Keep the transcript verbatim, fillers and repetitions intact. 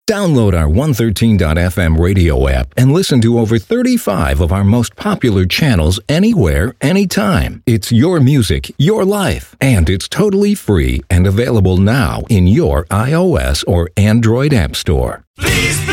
Download our one thirteen dot f m radio app and listen to over thirty-five of our most popular channels anywhere, anytime. It's your music, your life, and it's totally free and available now in your iOS or Android app store. Please